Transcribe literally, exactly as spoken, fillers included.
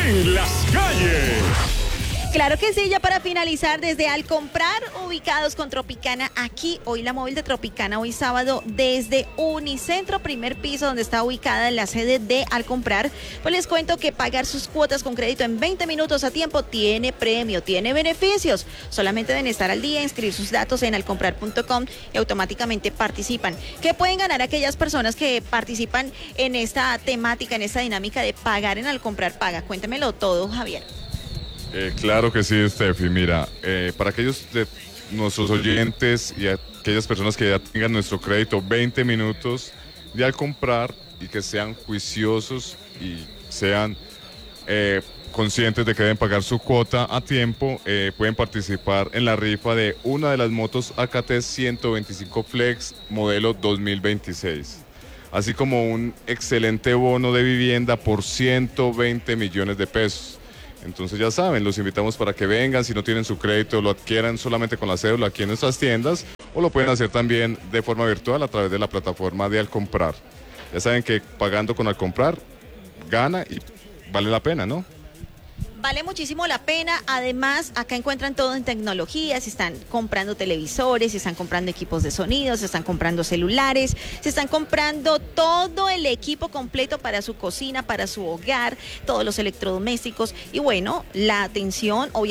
en las calles. Claro que sí, ya para finalizar, desde Al Comprar, ubicados con Tropicana, aquí, hoy la móvil de Tropicana, hoy sábado, desde Unicentro, primer piso, donde está ubicada la sede de Al Comprar, pues les cuento que pagar sus cuotas con crédito en veinte minutos a tiempo tiene premio, tiene beneficios. Solamente deben estar al día, inscribir sus datos en alcomprar punto com y automáticamente participan. ¿Qué pueden ganar aquellas personas que participan en esta temática, en esta dinámica de pagar en Al Comprar Paga? Cuéntemelo todo, Javier. Eh, claro que sí, Steffi. Mira, eh, para aquellos de nuestros oyentes y aquellas personas que ya tengan nuestro crédito veinte minutos de Al Comprar y que sean juiciosos y sean eh, conscientes de que deben pagar su cuota a tiempo, eh, pueden participar en la rifa de una de las motos A K T ciento veinticinco Flex modelo dos mil veintiséis, así como un excelente bono de vivienda por ciento veinte millones de pesos. Entonces ya saben, los invitamos para que vengan, si no tienen su crédito, lo adquieran solamente con la cédula aquí en nuestras tiendas o lo pueden hacer también de forma virtual a través de la plataforma de Al Comprar. Ya saben que pagando con Al Comprar gana y vale la pena, ¿no? Vale muchísimo la pena, además acá encuentran todo en tecnología, se están comprando televisores, se están comprando equipos de sonido, se están comprando celulares, se están comprando todo el equipo completo para su cocina, para su hogar, todos los electrodomésticos y bueno, la atención obviamente